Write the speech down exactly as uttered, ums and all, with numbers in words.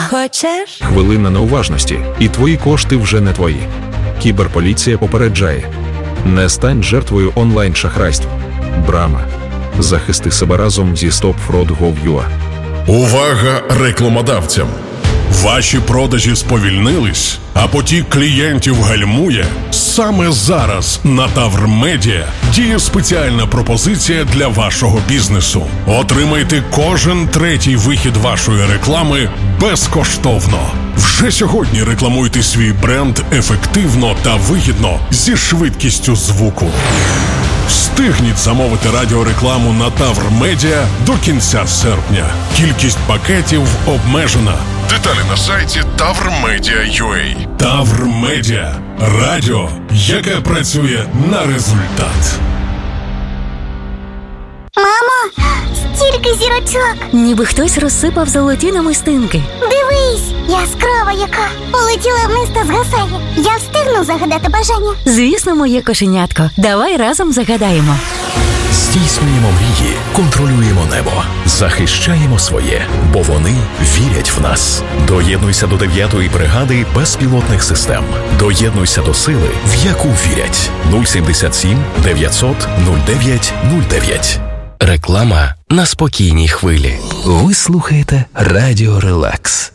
Хочеш? Хвилина неуважності, і твої кошти вже не твої. Кіберполіція попереджає. Не стань жертвою онлайн-шахрайств. Брама. Захисти себе разом зі стоп фрод крапка гов крапка ю а. Увага рекламодавцям! Ваші продажі сповільнились, а потік клієнтів гальмує? Саме зараз на Тавр Медіа діє спеціальна пропозиція для вашого бізнесу. Отримайте кожен третій вихід вашої реклами безкоштовно. Вже сьогодні рекламуйте свій бренд ефективно та вигідно зі швидкістю звуку. Встигніть замовити радіорекламу на Тавр Медіа до кінця серпня. Кількість пакетів обмежена. Деталі на сайті тавр медіа крапка ю а. Тавр Медіа. Радіо, яке працює на результат. Мамо, стільки зірочок! Ніби хтось розсипав золоті намистинки. Дивись, яскрава яка! Полетіла вниз та згасає. Я встигну загадати бажання? Звісно, моє кошенятко. Давай разом загадаємо. Здійснюємо мрії, контролюємо небо, захищаємо своє, бо вони вірять в нас. Доєднуйся до дев'ятої бригади безпілотних систем. Доєднуйся до сили, в яку вірять. нуль сімдесят сім дев'ятсот нуль дев'ять нуль дев'ять. Реклама на спокійній хвилі. Ви слухаєте Радіо Релакс.